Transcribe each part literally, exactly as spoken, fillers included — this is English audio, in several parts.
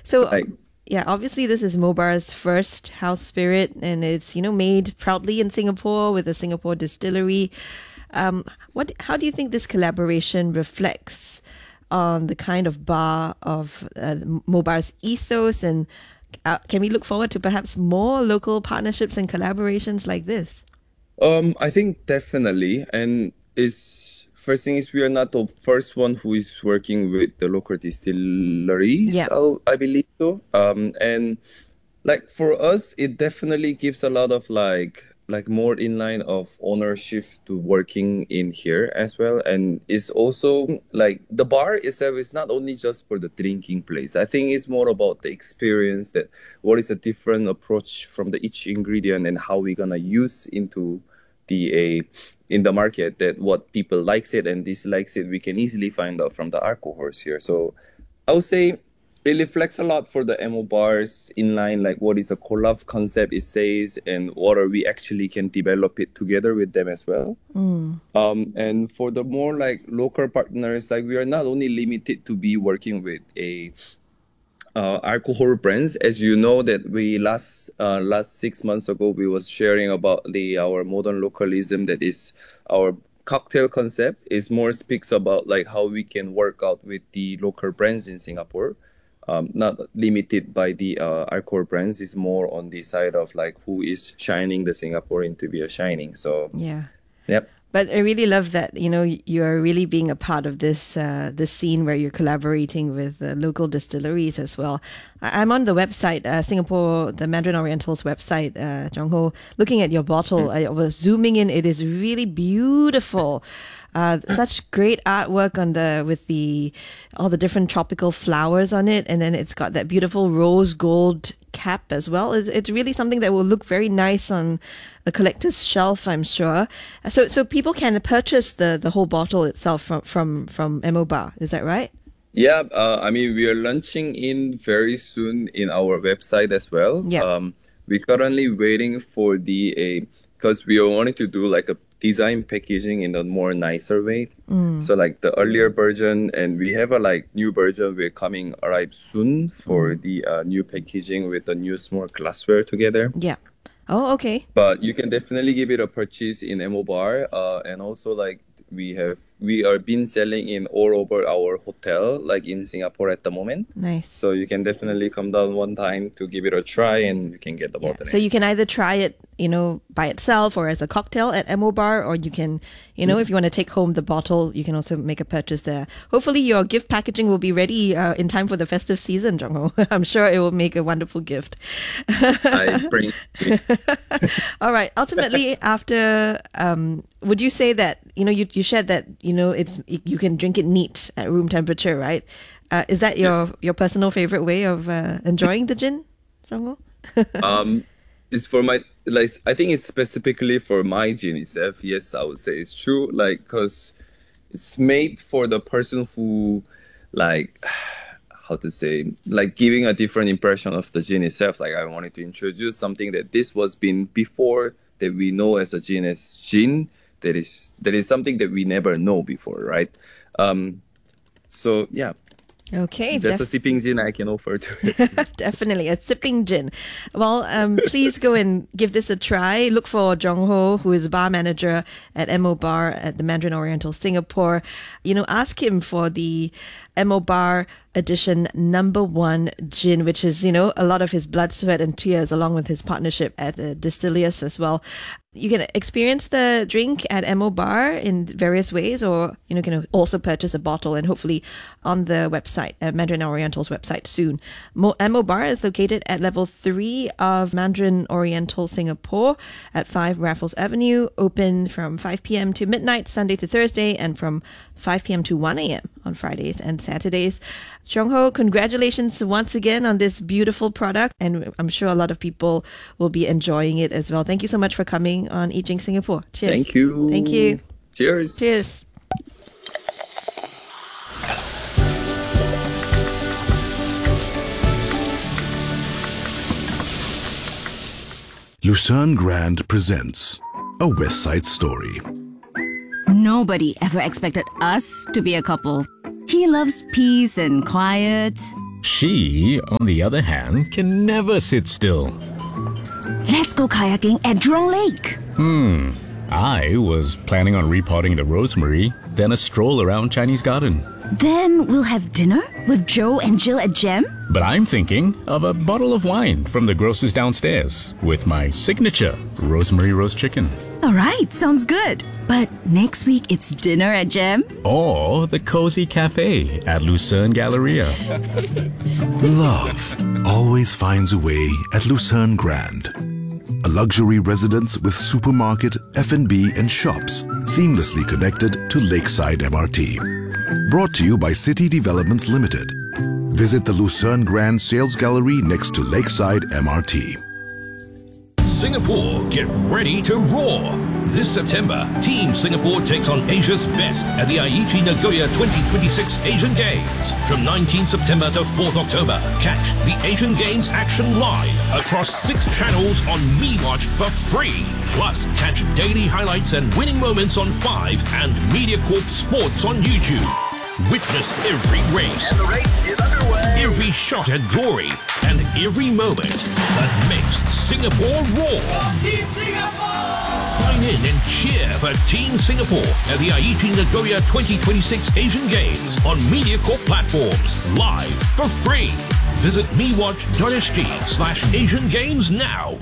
So, Like, yeah, obviously this is Mobar's first house spirit, and it's, you know, made proudly in Singapore with a Singapore distillery. Um, what? How do you think this collaboration reflects on the kind of bar of uh, Mobar's ethos, and uh, can we look forward to perhaps more local partnerships and collaborations like this? um, I think definitely, and is first thing is we are not the first one who is working with the local distilleries. Yeah. I, I believe so. Um, and like for us, it definitely gives a lot of like like more in line of ownership to working in here as well, and it's also like the bar itself is not only just for the drinking place. I think it's more about the experience, that what is a different approach from the each ingredient and how we're gonna use into the a in the market, that what people likes it and dislikes it we can easily find out from the alcohols here. So I would say it reflects a lot for the M O bars in line, like what is a collab concept it says, and what are we actually can develop it together with them as well. Mm. Um, and for the more like local partners, like we are not only limited to be working with a uh, alcohol brands, as you know that we last uh, last six months ago we was sharing about the our modern localism, that is our cocktail concept is more speaks about like how we can work out with the local brands in Singapore, um, not limited by the uh, alcohol brands. Is more on the side of like who is shining the Singaporean to be a shining. So Yeah. yep. But I really love that, you know, you're really being a part of this uh, this scene where you're collaborating with uh, local distilleries as well. I- I'm on the website, uh, Singapore, the Mandarin Oriental's website, uh, Jong Ho, looking at your bottle. I was zooming in. It is really beautiful. Uh, such great artwork on the with the all the different tropical flowers on it, and then it's got that beautiful rose gold cap as well. It's, it's really something that will look very nice on a collector's shelf, I'm sure. So so people can purchase the, the whole bottle itself from from from M O Bar. Is that right? Yeah, uh, I mean, we are launching in very soon in our website as well. Yeah. Um, we're currently waiting for the a because we are wanting to do like a design packaging in a more nicer way. Mm. So like the earlier version, and we have a like new version we're coming arrive soon for Mm. the uh, new packaging with the new small glassware together. Yeah. Oh, okay. But you can definitely give it a purchase in M O Bar, uh, and also like we have we are been selling in all over our hotel, like in Singapore at the moment. Nice. So you can definitely come down one time to give it a try, and you can get the Yeah. bottle. So you can either try it, you know, by itself or as a cocktail at M O Bar, or you can, you know, if you want to take home the bottle, you can also make a purchase there. Hopefully your gift packaging will be ready uh, in time for the festive season, Jong Ho. I'm sure it will make a wonderful gift. I bring. All right. Ultimately, after, um, would you say that, you know, you, you shared that, you know, it's you can drink it neat at room temperature, right? Uh, is that your, Yes. your personal favorite way of uh, enjoying the gin, Jong Ho? um, it's for my like. I think it's specifically for my gin itself. Yes, I would say it's true. Like, cause it's made for the person who, like, how to say, like giving a different impression of the gin itself. Like, I wanted to introduce something that this was been before that we know as a gin as gin. That is that is something that we never know before, right? Um, so yeah. Okay. Just def- a sipping gin I can offer to it. Definitely, a sipping gin. Well, um, please go and give this a try. Look for Jong Ho, who is bar manager at M O Bar at the Mandarin Oriental Singapore. You know, ask him for the M O Bar edition number one gin, which is, you know, a lot of his blood, sweat and tears, along with his partnership at uh, Distilius as well. You can experience the drink at M O Bar in various ways, or, you know, can also purchase a bottle and hopefully on the website, uh, Mandarin Oriental's website soon. Mo- M O Bar is located at level three of Mandarin Oriental Singapore at five Raffles Avenue, open from five p.m. to midnight, Sunday to Thursday, and from five p.m. to one a.m. on Fridays and Saturdays. Jong Ho, congratulations once again on this beautiful product, and I'm sure a lot of people will be enjoying it as well. Thank you so much for coming on Eat Drink Singapore. Cheers. Thank you. Thank you. Cheers. Cheers. Lucerne Grand presents A West Side Story. Nobody ever expected us to be a couple. He loves peace and quiet. She, on the other hand, can never sit still. Let's go kayaking at Jurong Lake. Hmm. I was planning on repotting the rosemary, then a stroll around Chinese Garden. Then we'll have dinner with Joe and Jill at Gem. But I'm thinking of a bottle of wine from the grocer's downstairs with my signature rosemary roast chicken. All right, sounds good. But next week it's dinner at Gem. Or the cozy cafe at Lucerne Galleria. Love always finds a way at Lucerne Grand. A luxury residence with supermarket, F and B and shops seamlessly connected to Lakeside M R T. Brought to you by City Developments Limited. Visit the Lucerne Grand Sales Gallery next to Lakeside M R T. Singapore, get ready to roar! This September, Team Singapore takes on Asia's best at the Aichi Nagoya twenty twenty-six Asian Games. From nineteenth September to fourth October, catch the Asian Games action live across six channels on MeWatch for free. Plus, catch daily highlights and winning moments on Five and MediaCorp Sports on YouTube. Witness every race, and the race is underway. Every shot at glory, and every moment that makes Singapore roar. Team Singapore! Sign in and cheer for Team Singapore at the Aichi Nagoya twenty twenty-six Asian Games on MediaCorp platforms, live for free. Visit mewatch.sg slash Asian Games now.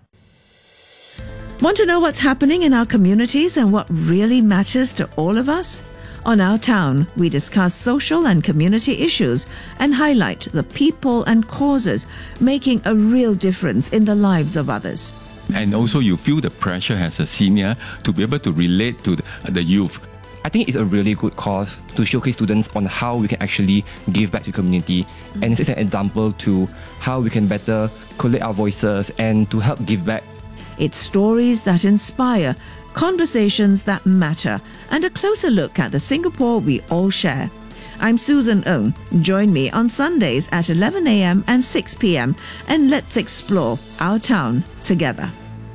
Want to know what's happening in our communities and what really matters to all of us? On Our Town, we discuss social and community issues and highlight the people and causes making a real difference in the lives of others. And also you feel the pressure as a senior to be able to relate to the, the youth. I think it's a really good cause to showcase students on how we can actually give back to the community. And this is an example to how we can better collate our voices and to help give back. It's stories that inspire, conversations that matter, and a closer look at the Singapore we all share. I'm Susan Ng. Join me on Sundays at eleven a.m. and six p.m. and let's explore our town together.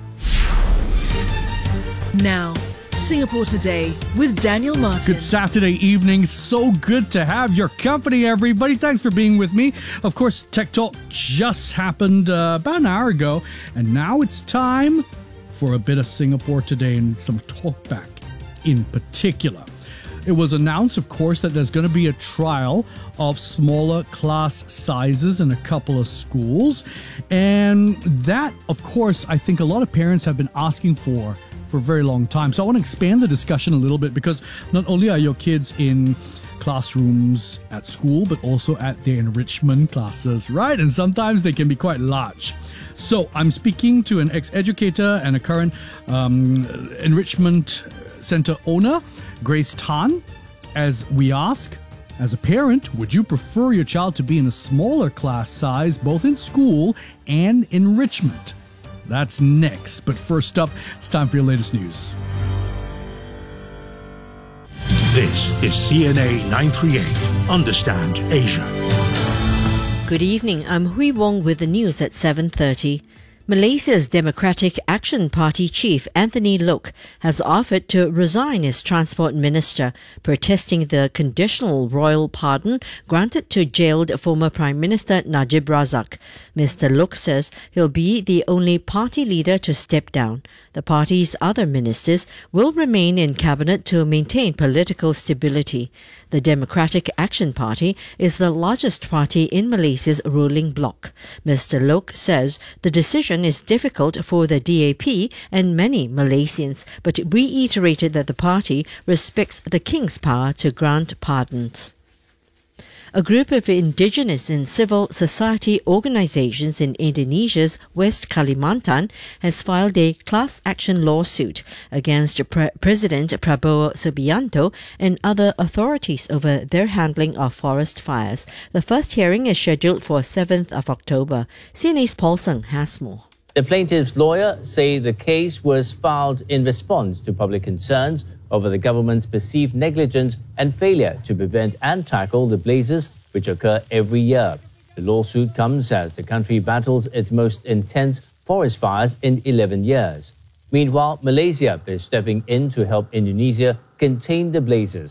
Now, Singapore Today with Daniel Martin. Good Saturday evening. So good to have your company, everybody. Thanks for being with me. Of course, Tech Talk just happened uh, about an hour ago, and now it's time for a bit of Singapore Today and some talkback in particular. It was announced, of course, that there's going to be a trial of smaller class sizes in a couple of schools. And that, of course, I think a lot of parents have been asking for for a very long time. So I want to expand the discussion a little bit, because not only are your kids in classrooms at school, but also at their enrichment classes, right? And sometimes they can be quite large. So I'm speaking to an ex-educator and a current um, enrichment center owner, Grace Tan, as we ask, as a parent, would you prefer your child to be in a smaller class size, both in school and enrichment? That's next. But first up, it's time for your latest news. This is C N A nine thirty-eight. Understand Asia. Good evening. I'm Hui Wong with the news at seven thirty. Malaysia's Democratic Action Party chief Anthony Loke has offered to resign as transport minister, protesting the conditional royal pardon granted to jailed former Prime Minister Najib Razak. Mister Loke says he'll be the only party leader to step down. The party's other ministers will remain in cabinet to maintain political stability. The Democratic Action Party is the largest party in Malaysia's ruling bloc. Mister Loke says the decision is difficult for the D A P and many Malaysians, but reiterated that the party respects the king's power to grant pardons. A group of indigenous and civil society organizations in Indonesia's West Kalimantan has filed a class action lawsuit against Pre- President Prabowo Subianto and other authorities over their handling of forest fires. The first hearing is scheduled for seventh of October. C N A's Paul Seng has more. The plaintiff's lawyer say the case was filed in response to public concerns over the government's perceived negligence and failure to prevent and tackle the blazes which occur every year. The lawsuit comes as the country battles its most intense forest fires in eleven years. Meanwhile, Malaysia is stepping in to help Indonesia contain the blazes.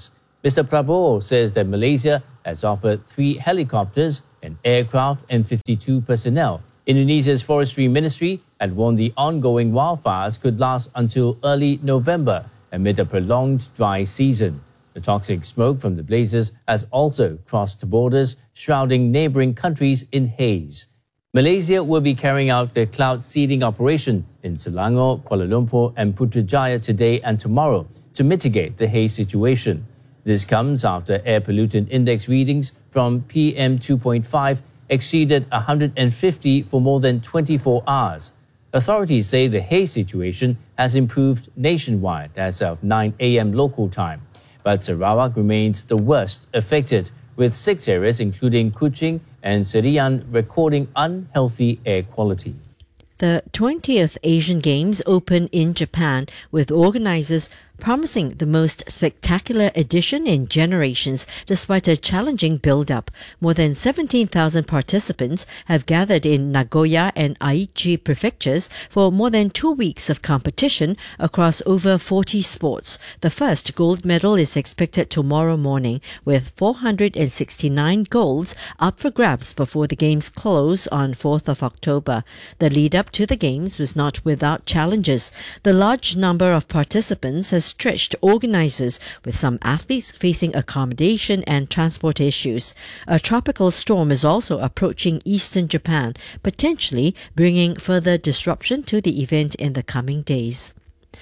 Mister Prabowo says that Malaysia has offered three helicopters, an aircraft and fifty-two personnel. Indonesia's forestry ministry had warned the ongoing wildfires could last until early November amid a prolonged dry season. The toxic smoke from the blazes has also crossed borders, shrouding neighboring countries in haze. Malaysia will be carrying out the cloud seeding operation in Selangor, Kuala Lumpur and Putrajaya today and tomorrow to mitigate the haze situation. This comes after air pollutant index readings from P M two point five exceeded one hundred fifty for more than twenty-four hours. Authorities say the haze situation has improved nationwide as of nine a m local time. But Sarawak remains the worst affected, with six areas including Kuching and Serian recording unhealthy air quality. The twentieth Asian Games open in Japan, with organizers promising the most spectacular edition in generations despite a challenging build-up. More than seventeen thousand participants have gathered in Nagoya and Aichi prefectures for more than two weeks of competition across over forty sports. The first gold medal is expected tomorrow morning, with four hundred sixty-nine golds up for grabs before the games close on fourth of October. The lead-up to the games was not without challenges. The large number of participants has stretched organizers, with some athletes facing accommodation and transport issues. A tropical storm is also approaching eastern Japan, potentially bringing further disruption to the event in the coming days.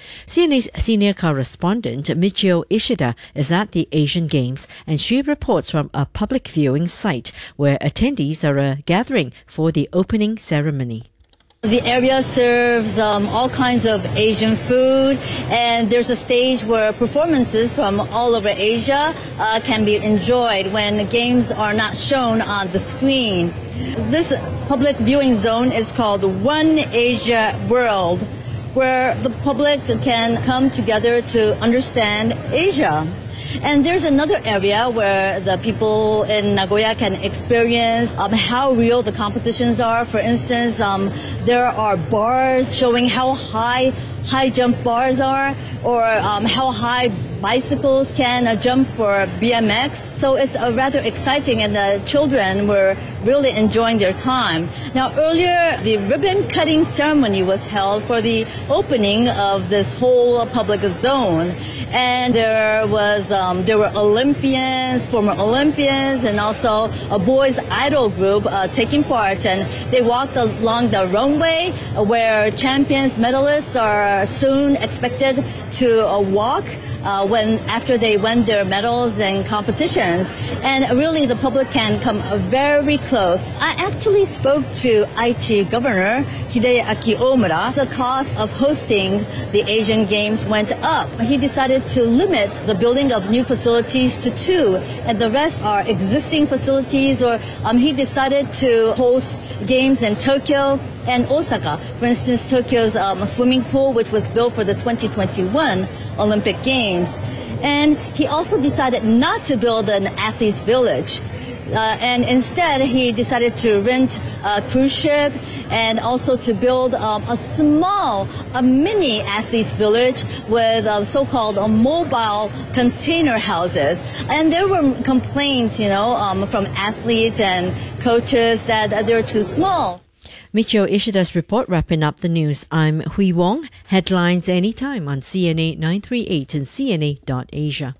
C N A's senior correspondent Michio Ishida is at the Asian Games, and she reports from a public viewing site where attendees are uh, gathering for the opening ceremony. The area serves um, all kinds of Asian food, and there's a stage where performances from all over Asia uh, can be enjoyed when games are not shown on the screen. This public viewing zone is called One Asia World, where the public can come together to understand Asia. And there's another area where the people in Nagoya can experience um, how real the competitions are. For instance, um, there are bars showing how high high jump bars are, or um, how high bicycles can uh, jump for B M X. So it's uh, rather exciting, and the children were really enjoying their time. Now, earlier, the ribbon cutting ceremony was held for the opening of this whole public zone, and there was um, there were Olympians, former Olympians, and also a boys' idol group uh, taking part, and they walked along the runway where champions, medalists are soon expected to uh, walk uh, when after they win their medals and competitions. And really, the public can come very close. I actually spoke to Aichi Governor Hideaki Omura. The cost of hosting the Asian Games went up. He decided to limit the building of new facilities to two, and the rest are existing facilities, or um, he decided to host games in Tokyo and Osaka. For instance, Tokyo's um, swimming pool, which was built for the twenty twenty-one Olympic Games. And he also decided not to build an athletes' village. Uh, and instead, he decided to rent a cruise ship, and also to build um, a small, a mini athletes village with uh, so-called uh, mobile container houses. And there were complaints, you know, um, from athletes and coaches that, that they're too small. Michio Ishida's report wrapping up the news. I'm Hui Wong. Headlines anytime on C N A nine three eight and C N A dot Asia.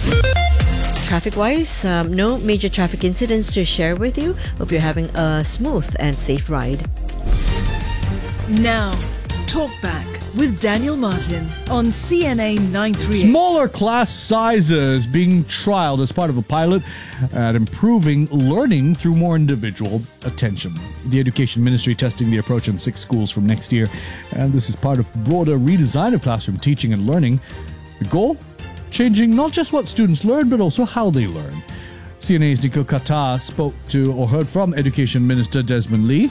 Traffic-wise, um, no major traffic incidents to share with you. Hope you're having a smooth and safe ride. Now, Talk Back with Daniel Martin on C N A nine three eight. Smaller class sizes being trialed as part of a pilot at improving learning through more individual attention. The Education Ministry testing the approach in six schools from next year, and this is part of broader redesign of classroom teaching and learning. The goal? Changing not just what students learn, but also how they learn. C N A's Nikhil Kata spoke to or heard from Education Minister Desmond Lee.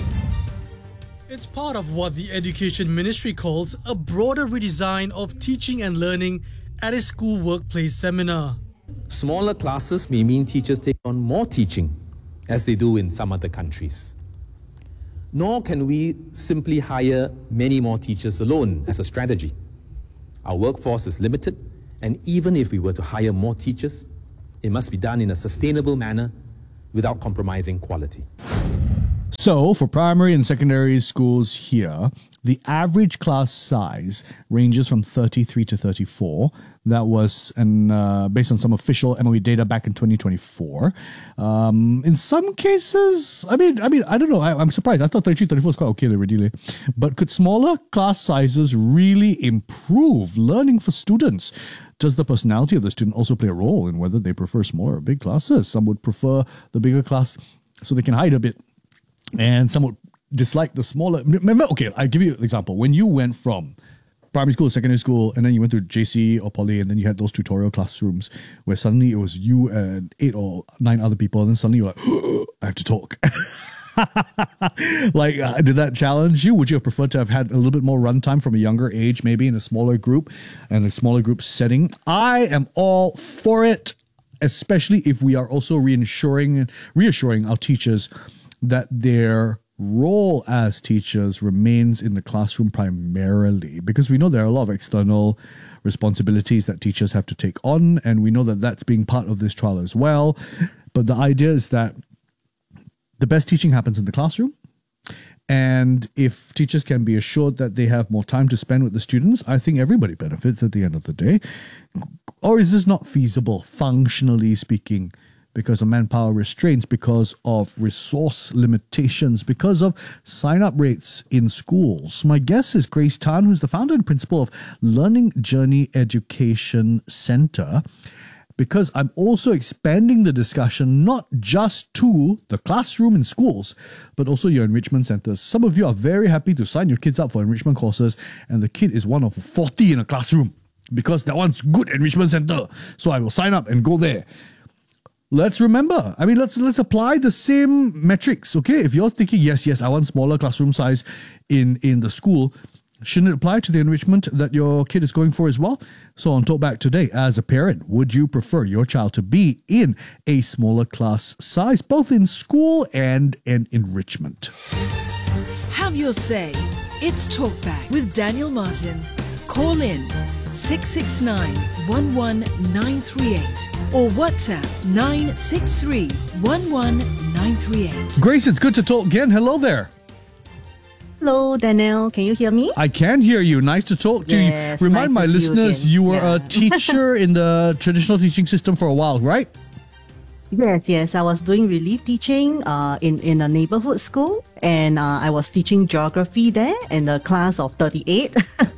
It's part of what the Education Ministry calls a broader redesign of teaching and learning at a school workplace seminar. Smaller classes may mean teachers take on more teaching, as they do in some other countries. Nor can we simply hire many more teachers alone as a strategy. Our workforce is limited, And even if we were to hire more teachers, it must be done in a sustainable manner without compromising quality. So, for primary and secondary schools here, the average class size ranges from thirty-three to thirty-four. That was and uh, based on some official M O E data back in twenty twenty-four. Um, in some cases, I mean, I mean, I don't know. I, I'm surprised. I thought thirty-three, thirty-four was quite okay already. But could smaller class sizes really improve learning for students? Does the personality of the student also play a role in whether they prefer smaller or big classes? Some would prefer the bigger class so they can hide a bit. And some would dislike the smaller. Remember, okay, I'll give you an example. When you went from primary school, secondary school, and then you went to J C or poly, and then you had those tutorial classrooms where suddenly it was you and eight or nine other people, and then suddenly you're like, oh, I have to talk. Like, uh, did that challenge you? Would you have preferred to have had a little bit more runtime from a younger age, maybe in a smaller group and a smaller group setting? I am all for it, especially if we are also reassuring, reassuring our teachers that their role as teachers remains in the classroom primarily, because we know there are a lot of external responsibilities that teachers have to take on, and we know that that's being part of this trial as well. But the idea is that the best teaching happens in the classroom, and if teachers can be assured that they have more time to spend with the students, I think everybody benefits at the end of the day. Or is this not feasible, functionally speaking? Because of manpower restraints, because of resource limitations, because of sign-up rates in schools. My guest is Grace Tan, who's the founder and principal of Learning Journey Education Centre, because I'm also expanding the discussion not just to the classroom in schools, but also your enrichment centres. Some of you are very happy to sign your kids up for enrichment courses, and the kid is one of forty in a classroom because that one's good enrichment centre. So I will sign up and go there. Let's remember, I mean, let's let's apply the same metrics, okay? If you're thinking, yes, yes, I want smaller classroom size in, in the school, shouldn't it apply to the enrichment that your kid is going for as well? So on Talkback today, as a parent, would you prefer your child to be in a smaller class size, both in school and in enrichment? Have your say. It's Talkback with Daniel Martin. Call in six six nine, one one nine three eight or WhatsApp nine six three, one one nine three eight. Grace, it's good to talk again. Hello there. Hello, Daniel. Can you hear me? I can hear you. Nice to talk to yes, you. Remind nice my listeners you, you were yeah. a teacher in the traditional teaching system for a while, right? Yes, yes. I was doing relief teaching uh, in, in a neighborhood school, and uh, I was teaching geography there in a class of thirty-eight.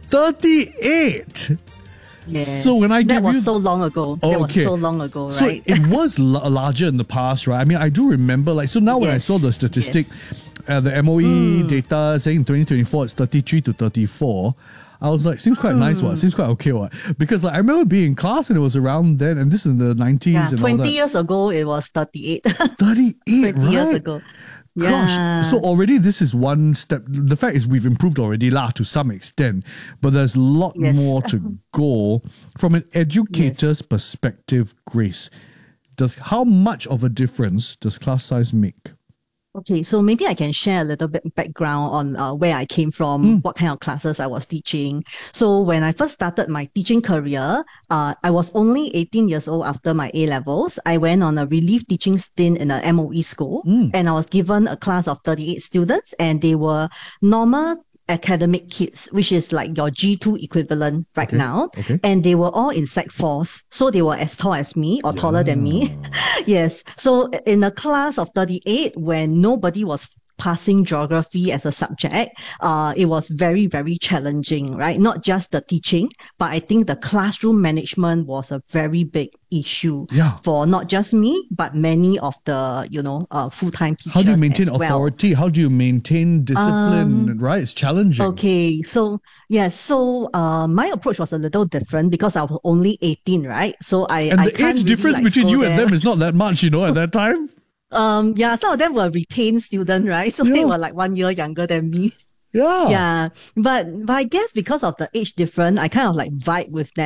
thirty-eight? Yes. So when I give that was you... so long ago. Oh, that okay. was so long ago, right? So it was l- larger in the past, right? I mean, I do remember, like, so now when yes. I saw the statistic, yes. uh, the M O E mm. data saying in twenty twenty-four it's thirty-three to thirty-four, I was like, seems quite mm. nice, what? Seems quite okay, what? Because like I remember being in class and it was around then, and this is in the nineties yeah, and twenty all that. years ago, it was thirty-eight. thirty-eight, twenty right? years ago. Yeah. Gosh, so already this is one step. The fact is we've improved already lah to some extent, but there's a lot yes. more to go. From an educator's yes. perspective, Grace, does how much of a difference does class size make? Okay, so maybe I can share a little bit background on uh, where I came from, mm. what kind of classes I was teaching. So when I first started my teaching career, uh, I was only eighteen years old after my A-levels. I went on a relief teaching stint in an M O E school, mm. and I was given a class of thirty-eight students, and they were normal academic kids, which is like your G two equivalent right okay. now. Okay. And they were all in sec fours. So they were as tall as me or yeah. taller than me. Yes. So in a class of thirty-eight, when nobody was passing geography as a subject, uh, it was very, very challenging, right? Not just the teaching, but I think the classroom management was a very big issue yeah. for not just me, but many of the, you know, uh, full-time teachers. How do you maintain as well. authority? How do you maintain discipline? Um, right? It's challenging. Okay. So, yes. So, uh, my approach was a little different because I was only eighteen, right? So I, and I the can't age really, difference like, between you there. and them is not that much, you know, at that time. Um, yeah, some of them were retained students, right? So yeah. they were like one year younger than me. Yeah. Yeah. But, but I guess because of the age difference, I kind of like vibe with them.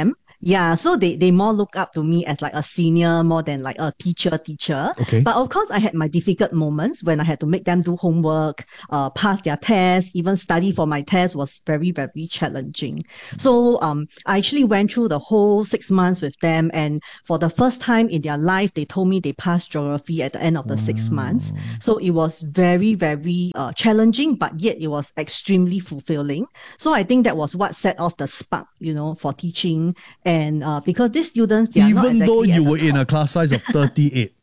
Yeah, so they, they more look up to me as like a senior more than like a teacher teacher. Okay. But of course, I had my difficult moments when I had to make them do homework, uh, pass their tests, even study for my test was very, very challenging. So um, I actually went through the whole six months with them. And for the first time in their life, they told me they passed geography at the end of the six months. So it was very, very uh, challenging, but yet it was extremely fulfilling. So I think that was what set off the spark, you know, for teaching. And uh, because these students, they are not Even exactly though at you the were in top. a class size of thirty-eight.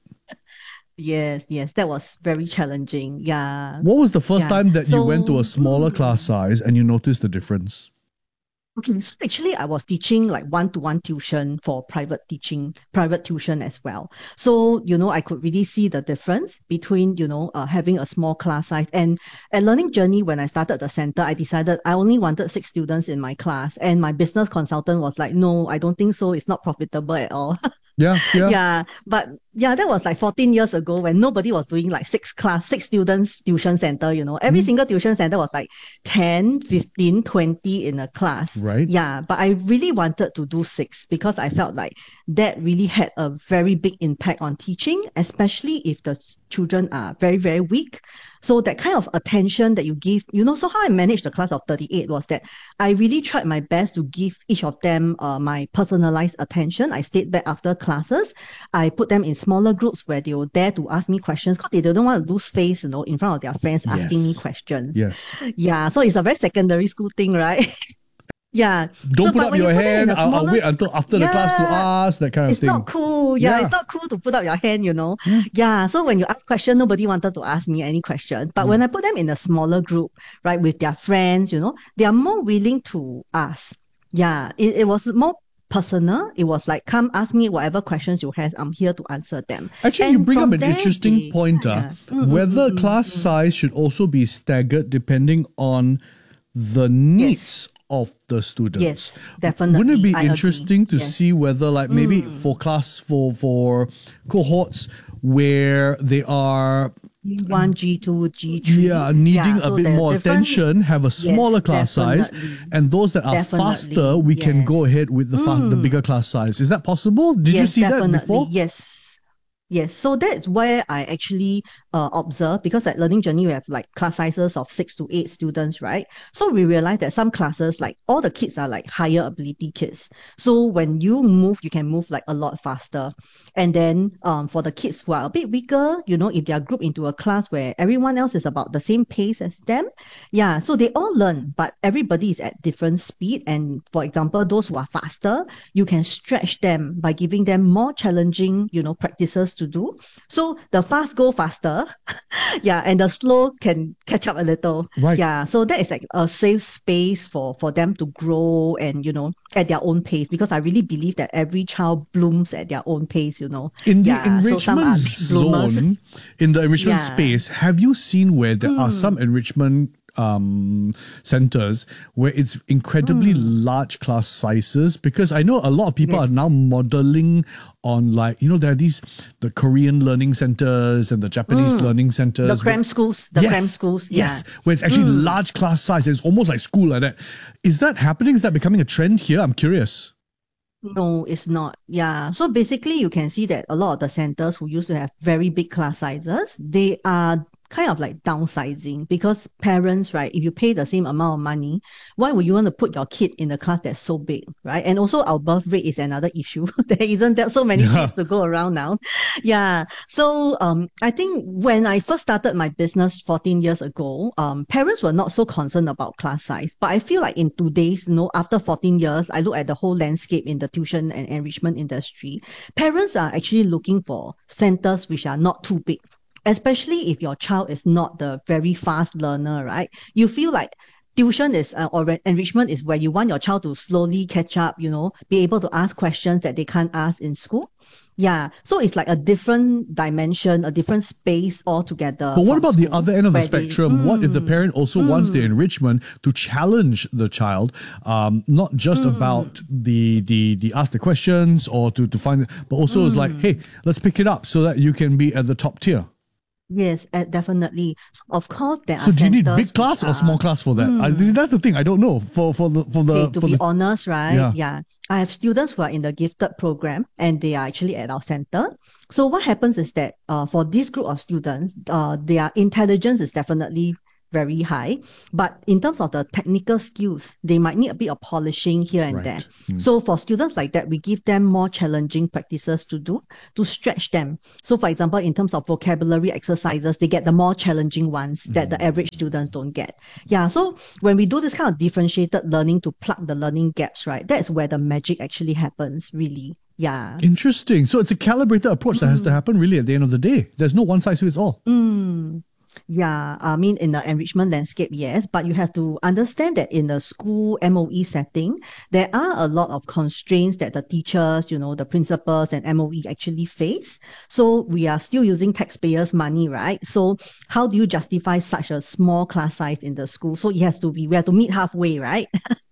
Yes, yes, that was very challenging. Yeah. What was the first Yeah. time that you So- went to a smaller class size and you noticed the difference? Okay, so actually I was teaching like one-to-one tuition for private teaching, private tuition as well. So, you know, I could really see the difference between, you know, uh, having a small class size. And at Learning Journey, when I started the center, I decided I only wanted six students in my class. And my business consultant was like, no, I don't think so. It's not profitable at all. Yeah, yeah. Yeah, but yeah, that was like fourteen years ago when nobody was doing like six class, six students tuition center, you know. Every single tuition center was like ten, fifteen, twenty in a class. Right. Yeah, but I really wanted to do six because I felt like that really had a very big impact on teaching, especially if the children are very, very weak. So that kind of attention that you give, you know, so how I managed the class of thirty-eight was that I really tried my best to give each of them uh, my personalized attention. I stayed back after classes. I put them in smaller groups where they will dare to ask me questions because they don't want to lose face, you know, in front of their friends asking me Yes. questions. Yes. Yeah, so it's a very secondary school thing, right? Yeah. Don't So, put but up when your you put it in hand. a I'll, I'll smaller- wait until after the class to Yeah. ask, that kind of It's thing. not cool. Yeah, Yeah. it's not cool to put up your hand, you know. Yeah. So when you ask question, nobody wanted to ask me any question. But when I put them in a smaller group, right, with their friends, you know, they are more willing to ask. Yeah. It, it was more personal. It was like, come ask me whatever questions you have. I'm here to answer them. Actually, And you bring up from an there, interesting they- point. uh, yeah. Mm, mm, whether mm, mm, class mm. size should also be staggered depending on the needs of the students. Yes, definitely. Wouldn't it be I agree. interesting to Yes. see whether, like, maybe Mm. for class for for cohorts where they are G one, G two, G three. yeah needing Yeah, a so bit the more different- attention, have a Yes, smaller class size, definitely. and those that are Definitely, faster, we can yes. go ahead with the fa- the Mm. bigger class size. Is that possible? Did you Yes, see definitely. that before? Yes. Yes. So that's where I actually uh, observe because at Learning Journey, we have like class sizes of six to eight students, right? So we realize that some classes, like all the kids are like higher ability kids. So when you move, you can move like a lot faster. And then um, for the kids who are a bit weaker, you know, if they are grouped into a class where everyone else is about the same pace as them, yeah, so they all learn, but everybody is at different speed. And for example, those who are faster, you can stretch them by giving them more challenging, you know, practices to do. So the fast go faster, yeah, and the slow can catch up a little. Right. Yeah, so that is like a safe space for for them to grow and, you know, at their own pace because I really believe that every child blooms at their own pace, you know. In the yeah, so some are enrichment big bloomers. zone, in the enrichment Yeah. space, have you seen where there are Mm. some enrichment um, centers where it's incredibly large class sizes? Because I know a lot of people Mm. Yes. are now modeling on, like, you know, there are these, the Korean learning centers and the Japanese Mm. learning centers. The cram where- schools, the yes, cram schools, Yes, yeah. where it's actually Mm. large class size. It's almost like school like that. Is that happening? Is that becoming a trend here? I'm curious. No, it's not. Yeah. So basically, you can see that a lot of the centers who used to have very big class sizes, they are kind of like downsizing because parents, right, if you pay the same amount of money, why would you want to put your kid in a class that's so big, right? And also our birth rate is another issue. There isn't that so many Yeah. kids to go around now. Yeah. So um, I think when I first started my business fourteen years ago, um, parents were not so concerned about class size. But I feel like in today's, you know, after fourteen years, I look at the whole landscape in the tuition and enrichment industry. Parents are actually looking for centers which are not too big, especially if your child is not the very fast learner, right? You feel like tuition is uh, or en- enrichment is where you want your child to slowly catch up, you know, be able to ask questions that they can't ask in school. Yeah. So it's like a different dimension, a different space altogether. But what from about the school, other end of the where they- spectrum? What if the Mm, parent also wants the mm. enrichment to challenge the child, um, not just Mm. about the the the ask the questions or to to find, but also is like, Mm. hey, let's pick it up so that you can be at the top tier. Yes, uh, definitely. Of course, there So are do you need centers big class which or small are- class for that? Hmm. I, this- that's the thing. I don't know. For for the for the Okay, to for be the, honest, right? Yeah. Yeah. I have students who are in the gifted program and they are actually at our center. So what happens is that uh, for this group of students, uh, their intelligence is definitely very high. But in terms of the technical skills, they might need a bit of polishing here and Right. there. Hmm. So for students like that, we give them more challenging practices to do to stretch them. So for example, in terms of vocabulary exercises, they get the more challenging ones that the average students don't get. Yeah. So when we do this kind of differentiated learning to plug the learning gaps, right, that's where the magic actually happens, really. Yeah. Interesting. So it's a calibrated approach that has Mm. to happen really at the end of the day. There's no one size fits all. Mm. Yeah, I mean, in the enrichment landscape, yes, but you have to understand that in the school M O E setting, there are a lot of constraints that the teachers, you know, the principals and M O E actually face. So we are still using taxpayers' money, right? So how do you justify such a small class size in the school? So it has to be, we have to meet halfway, right?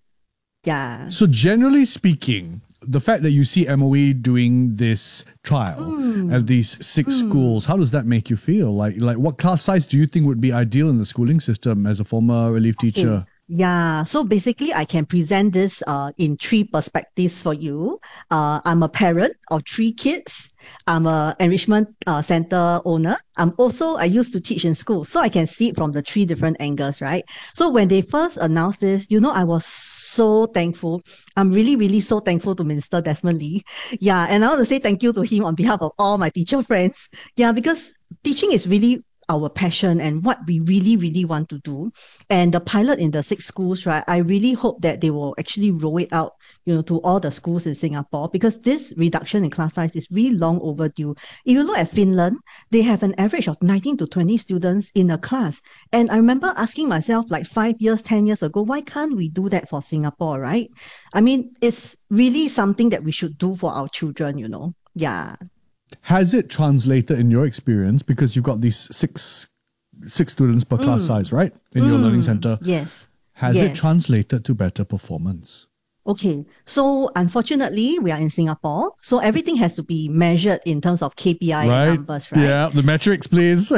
Yeah. So generally speaking, the fact that you see M O E doing this trial Mm. at these six Mm. schools, how does that make you feel? Like like what class size do you think would be ideal in the schooling system as a former relief teacher? Yeah, so basically I can present this uh, in three perspectives for you. Uh, I'm a parent of three kids. I'm a enrichment uh, center owner. I'm also, I used to teach in school, so I can see it from the three different angles, right? So when they first announced this, you know, I was so thankful. I'm really, really so thankful to Minister Desmond Lee. Yeah, and I want to say thank you to him on behalf of all my teacher friends. Yeah, because teaching is really our passion and what we really, really want to do. And the pilot in the six schools, right, I really hope that they will actually roll it out, you know, to all the schools in Singapore, because this reduction in class size is really long overdue. If you look at Finland, they have an average of nineteen to twenty students in a class. And I remember asking myself like five years, ten years ago, why can't we do that for Singapore, right? I mean, it's really something that we should do for our children, you know? Yeah. Has it translated in your experience, because you've got these six six students per class Mm. size, right? In your Mm. learning center. Yes. Has it Yes. translated to better performance? Okay, so unfortunately, we are in Singapore, so everything has to be measured in terms of K P I Right? numbers, right? Yeah, the metrics, please.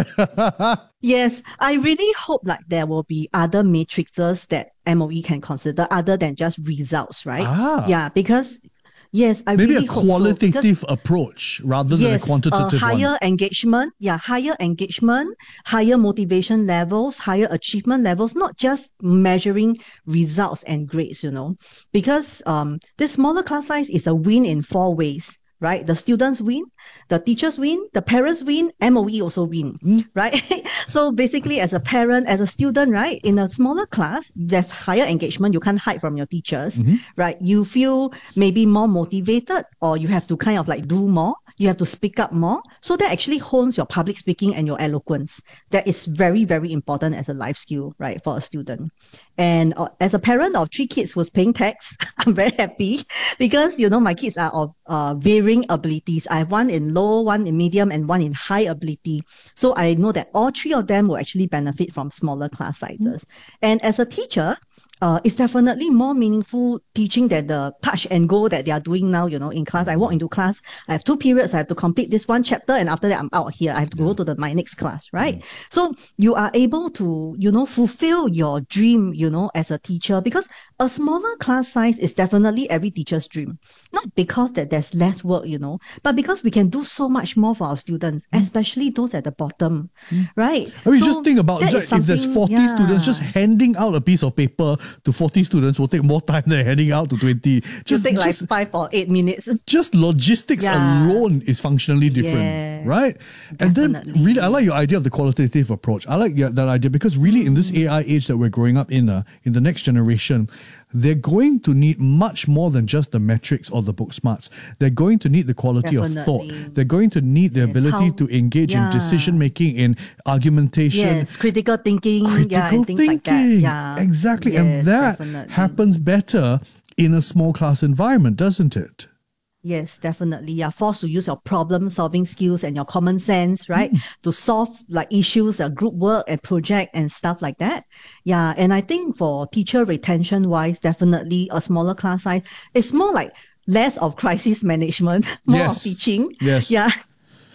Yes, I really hope like there will be other matrices that M O E can consider other than just results, right? Ah. Yeah, because yes, I Maybe really a hope so, because- qualitative approach rather than a yes, quantitative uh, higher one. engagement, yeah, higher engagement, higher motivation levels, higher achievement levels, not just measuring results and grades, you know, because um, this smaller class size is a win in four ways. Right? The students win, the teachers win, the parents win, M O E also win, right? So basically as a parent, as a student, right, in a smaller class, there's higher engagement. You can't hide from your teachers, Mm-hmm. right? You feel maybe more motivated, or you have to kind of like do more. You have to speak up more. So that actually hones your public speaking and your eloquence. That is very, very important as a life skill, right, for a student. And uh, as a parent of three kids who's paying tax, I'm very happy because, you know, my kids are of uh, varying abilities. I have one in low, one in medium, and one in high ability. So I know that all three of them will actually benefit from smaller class sizes. And as a teacher, Uh, it's definitely more meaningful teaching than the touch and go that they are doing now, you know, in class. I walk into class, I have two periods, I have to complete this one chapter, and after that I'm out here. I have to go to the my next class, right? So you are able to, you know, fulfill your dream, you know, as a teacher, because a smaller class size is definitely every teacher's dream. Not because that there's less work, you know, but because we can do so much more for our students, especially those at the bottom, right? I mean, So just think about that just, is if there's something- forty yeah. students, just handing out a piece of paper to forty students will take more time than handing out to twenty. Just Just, take like just, five or eight minutes. just logistics Yeah. alone is functionally different, Yeah, right? And then really, I like your idea of the qualitative approach. I like your, that idea because really in this A I age that we're growing up in, uh, in the next generation, they're going to need much more than just the metrics or the book smarts. They're going to need the quality of thought. Definitely. They're going to need the ability how- to engage in yeah. decision making, in argumentation, Yes, critical thinking, yeah, critical and things thinking. like that. Yeah, Exactly. Yes, and that definitely. happens better in a small class environment, doesn't it? Yes, definitely. You're forced to use your problem solving skills and your common sense, right? To solve like issues, uh, group work and project and stuff like that. Yeah. And I think for teacher retention wise, definitely a smaller class size, it's more like less of crisis management, more Yes. of teaching. Yes. Yeah.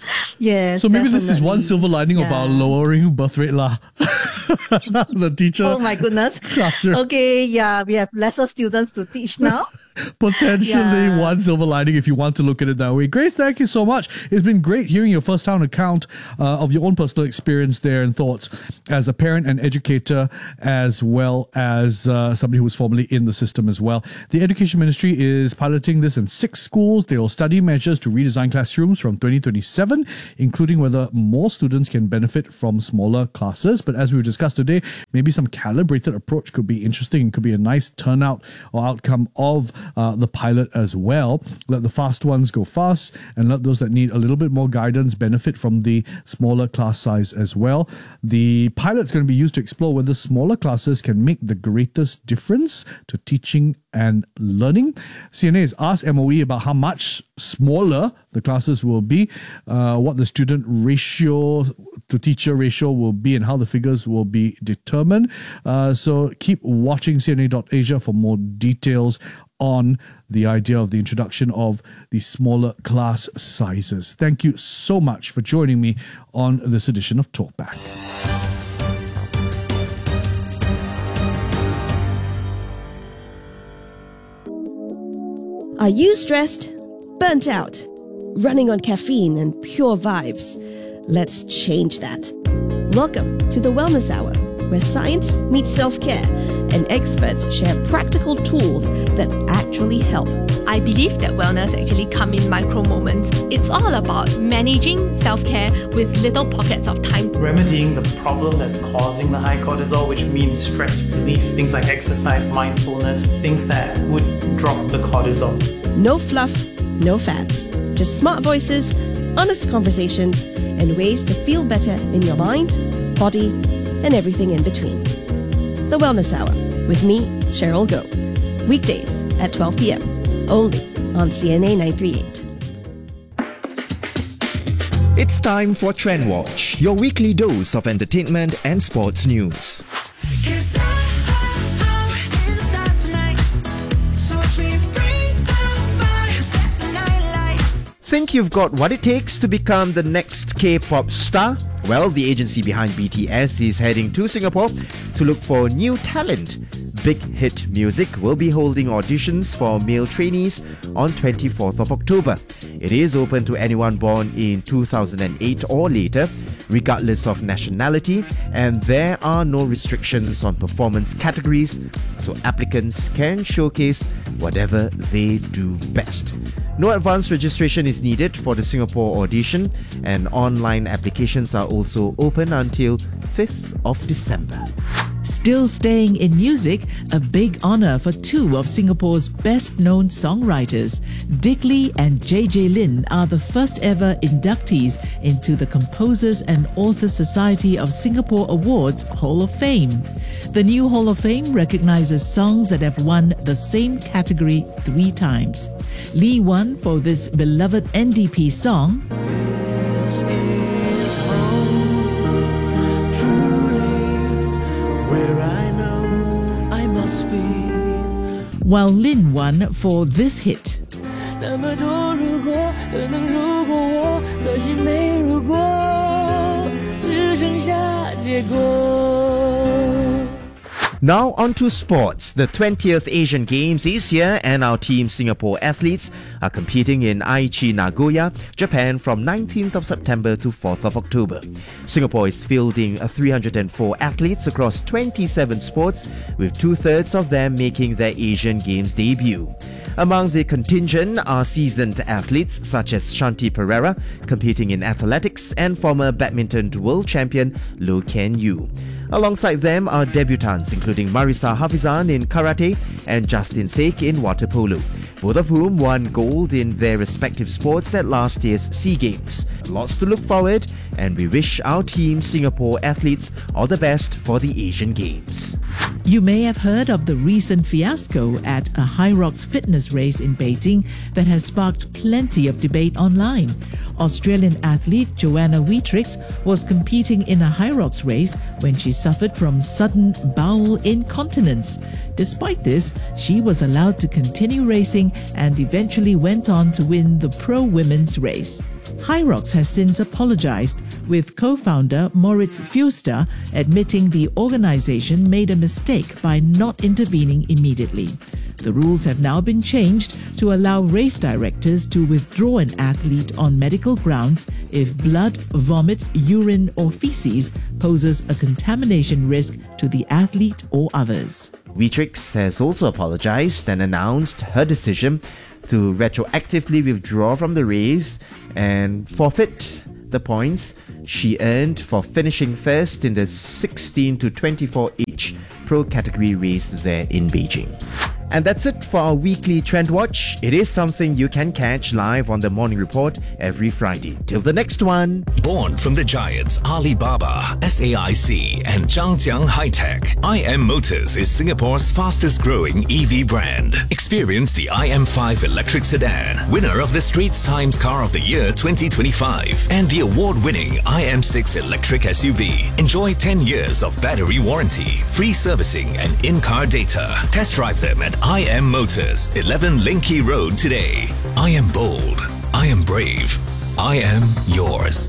Yes. So maybe this is definitely. one silver lining of Yeah. our lowering birth rate lah. The teacher. Oh my goodness. classroom. Okay, yeah, we have lesser students to teach now. Potentially Yeah. one silver lining if you want to look at it that way. Grace, thank you so much. It's been great hearing your first-hand account uh, of your own personal experience there and thoughts as a parent and educator, as well as uh, somebody who was formerly in the system as well. The Education Ministry is piloting this in six schools. They will study measures to redesign classrooms from twenty twenty-seven, including whether more students can benefit from smaller classes. But as we've discussed today, maybe some calibrated approach could be interesting. It could be a nice turnout or outcome of uh, the pilot as well. Let the fast ones go fast and let those that need a little bit more guidance benefit from the smaller class size as well. The pilot's going to be used to explore whether smaller classes can make the greatest difference to teaching and learning. C N A has asked M O E about how much smaller the classes will be, uh, what the student ratio to teacher ratio will be, and how the figures will be determined. Uh, so keep watching C N A dot Asia for more details on the idea of the introduction of the smaller class sizes. Thank you so much for joining me on this edition of Talkback. Are you stressed? Burnt out? Running on caffeine and pure vibes? Let's change that. Welcome to the Wellness Hour, where science meets self-care and experts share practical tools that actually help. I believe that wellness actually comes in micro moments. It's all about managing self-care with little pockets of time. Remedying the problem that's causing the high cortisol, which means stress relief, things like exercise, mindfulness, things that would drop the cortisol. No fluff, no fads. Just smart voices, honest conversations, and ways to feel better in your mind, body, and everything in between. The Wellness Hour with me, Cheryl Goh. Weekdays at twelve p.m. only on C N A nine thirty-eight. It's time for Trend Watch, your weekly dose of entertainment and sports news. Think you've got what it takes to become the next K-pop star? Well, the agency behind B T S is heading to Singapore to look for new talent. Big Hit Music will be holding auditions for male trainees on twenty-fourth of October. It is open to anyone born in two thousand eight or later, regardless of nationality, and there are no restrictions on performance categories, so applicants can showcase whatever they do best. No advance registration is needed for the Singapore audition, and online applications are also open until fifth of December. Still staying in music, a big honour for two of Singapore's best-known songwriters. Dick Lee and J J Lin are the first ever inductees into the Composers and Authors Society of Singapore Awards Hall of Fame. The new Hall of Fame recognises songs that have won the same category three times. Lee won for this beloved N D P song, Where I know I must be. while Lin won for this hit. 那么多如果，可能如果我的心没如果，只剩下结果。 Now on to sports. The twentieth Asian Games is here and our Team Singapore athletes are competing in Aichi, Nagoya, Japan from nineteenth of September to fourth of October. Singapore is fielding three hundred four athletes across twenty-seven sports, with two-thirds of them making their Asian Games debut. Among the contingent are seasoned athletes such as Shanti Pereira, competing in athletics, and former badminton world champion Loh Ken Yew. Alongside them are debutants including Marisa Hafizan in karate and Justin Sake in water polo, both of whom won gold in their respective sports at last year's SEA Games. Lots to look forward, and we wish our Team Singapore athletes all the best for the Asian Games. You may have heard of the recent fiasco at a High Rocks fitness race in Beijing that has sparked plenty of debate online. Australian athlete Joanna Wietrix was competing in a High Rocks race when she suffered from sudden bowel incontinence. Despite this, she was allowed to continue racing and eventually went on to win the pro women's race. Hyrox has since apologized, with co-founder Moritz Fuster admitting the organization made a mistake by not intervening immediately. The rules have now been changed to allow race directors to withdraw an athlete on medical grounds if blood, vomit, urine or feces poses a contamination risk to the athlete or others. Weetrix has also apologized and announced her decision to retroactively withdraw from the race and forfeit the points she earned for finishing first in the sixteen to twenty-four age pro category race there in Beijing. And that's it for our weekly Trend Watch. It is something you can catch live on the Morning Report every Friday. Till the next one. Born from the giants Alibaba, S A I C and Zhangjiang High-Tech, I M Motors is Singapore's fastest growing E V brand. Experience the I M five electric sedan, winner of the Straits Times Car of the Year twenty twenty-five, and the award-winning I M six electric S U V. Enjoy ten years of battery warranty, free servicing and in-car data. Test drive them at I M Motors, eleven Linky Road today. I am bold. I am brave. I am yours.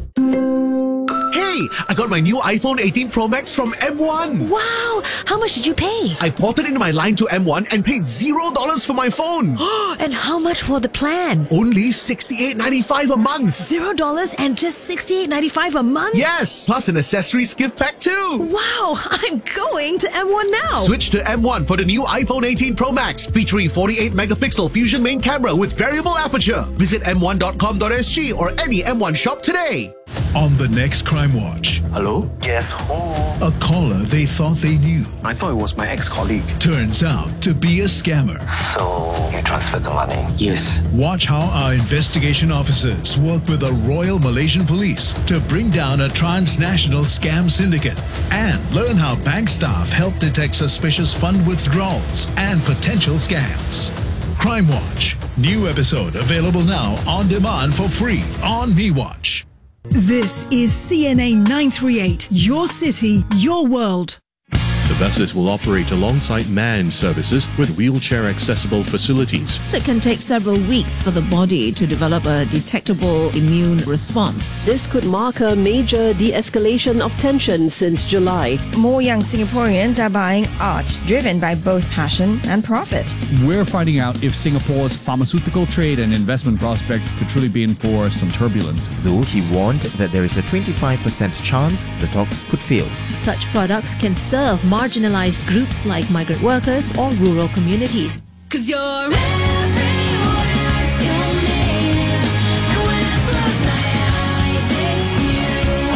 Hey, I got my new iPhone eighteen Pro Max from M one. Wow! How much did you pay? I ported into my line to M one and paid zero dollars for my phone. And how much for the plan? Only sixty-eight ninety-five a month. Zero dollars and just sixty-eight ninety-five a month? Yes, plus an accessories gift pack too. Wow! I'm going to M one now. Switch to M one for the new iPhone eighteen Pro Max, featuring forty-eight megapixel Fusion main camera with variable aperture. Visit m one dot com dot s g or any M one shop today. On the next Crime Watch. Hello? Yes, who? A caller they thought they knew. I thought it was my ex-colleague. Turns out to be a scammer. So, you transferred the money? Yes. Watch how our investigation officers work with the Royal Malaysian Police to bring down a transnational scam syndicate. And learn how bank staff help detect suspicious fund withdrawals and potential scams. Crime Watch. New episode available now on demand for free on MeWatch. This is C N A nine three eight, your city, your world. The buses will operate alongside manned services with wheelchair-accessible facilities. It can take several weeks for the body to develop a detectable immune response. This could mark a major de-escalation of tension since July. More young Singaporeans are buying art, driven by both passion and profit. We're finding out if Singapore's pharmaceutical trade and investment prospects could truly be in for some turbulence. Though he warned that there is a twenty-five percent chance the talks could fail. Such products can serve marginalized groups like migrant workers or rural communities. Cause you're everywhere to me, and when I close my eyes, it's you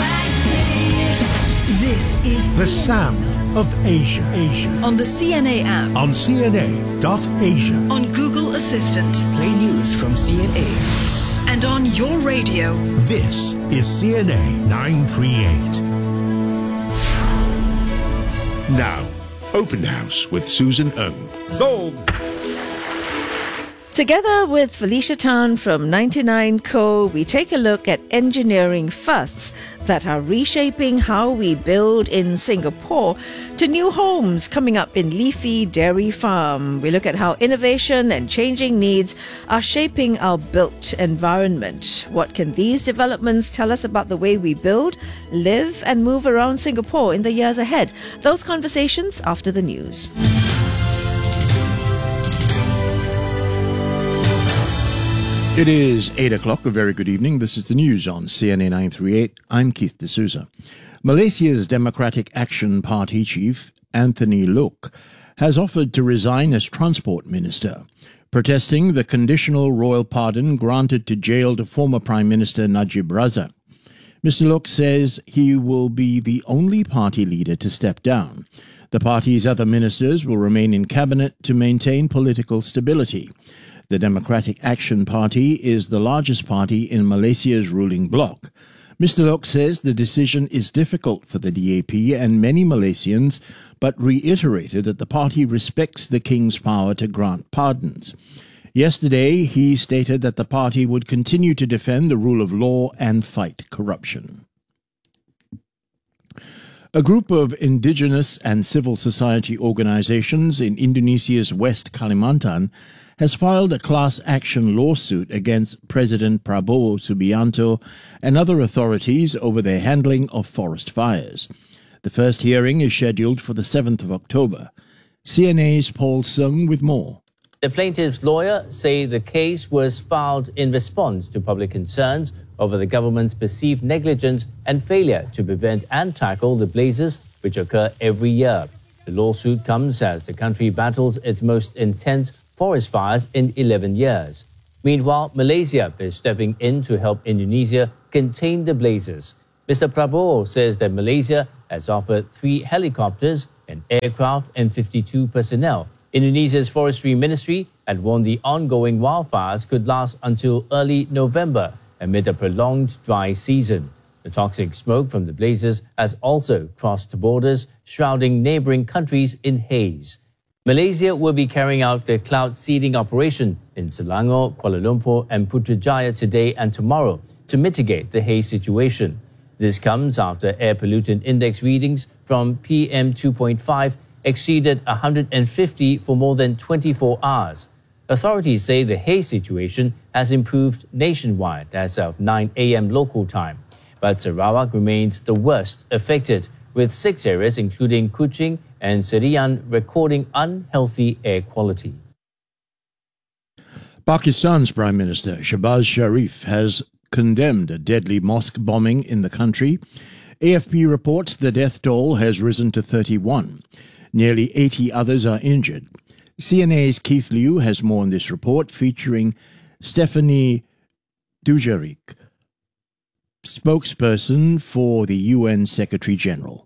I see. This is The Sound of Asia. Asia. on the C N A app, On C N A dot asia. on Google Assistant, Play news from C N A. and on your radio. This is C N A nine three eight. Now, Open House with Susan Ng. So, Together with Felicia Tan from ninety-nine Co, we take a look at engineering firsts that are reshaping how we build in Singapore to new homes coming up in Leafy Dairy Farm. We look at how innovation and changing needs are shaping our built environment. What can these developments tell us about the way we build, live and move around Singapore in the years ahead? Those conversations after the news. It is eight o'clock. A very good evening. This is the news on C N A nine three eight. I'm Keith D'Souza. Malaysia's Democratic Action Party chief, Anthony Loke, has offered to resign as transport minister, protesting the conditional royal pardon granted to jailed former Prime Minister Najib Razak. Mister Loke says he will be the only party leader to step down. The party's other ministers will remain in cabinet to maintain political stability. The Democratic Action Party is the largest party in Malaysia's ruling bloc. Mister Loke says the decision is difficult for the D A P and many Malaysians, but reiterated that the party respects the King's power to grant pardons. Yesterday, he stated that the party would continue to defend the rule of law and fight corruption. A group of indigenous and civil society organizations in Indonesia's West Kalimantan has filed a class action lawsuit against President Prabowo Subianto and other authorities over their handling of forest fires. The first hearing is scheduled for the seventh of October. C N A's Paul Sung with more. The plaintiff's lawyer say the case was filed in response to public concerns over the government's perceived negligence and failure to prevent and tackle the blazes which occur every year. The lawsuit comes as the country battles its most intense forest fires in eleven years. Meanwhile, Malaysia is stepping in to help Indonesia contain the blazes. Mister Prabowo says that Malaysia has offered three helicopters, an aircraft and fifty-two personnel. Indonesia's forestry ministry had warned the ongoing wildfires could last until early November amid a prolonged dry season. The toxic smoke from the blazes has also crossed borders, shrouding neighboring countries in haze. Malaysia will be carrying out the cloud seeding operation in Selangor, Kuala Lumpur and Putrajaya today and tomorrow to mitigate the haze situation. This comes after air pollutant index readings from P M two point five exceeded one hundred fifty for more than twenty-four hours. Authorities say the haze situation has improved nationwide as of nine a m local time, but Sarawak remains the worst affected, with six areas including Kuching and Serian recording unhealthy air quality. Pakistan's Prime Minister Shehbaz Sharif has condemned a deadly mosque bombing in the country. A F P reports the death toll has risen to thirty-one. Nearly eighty others are injured. C N A's Keith Liu has more on this report, featuring Stephanie Dujarric, spokesperson for the U N Secretary-General.